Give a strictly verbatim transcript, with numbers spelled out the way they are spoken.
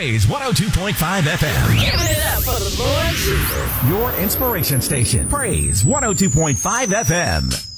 Praise one oh two point five F M. Give it up for the Lord Jesus. Your inspiration station. Praise one oh two point five F M.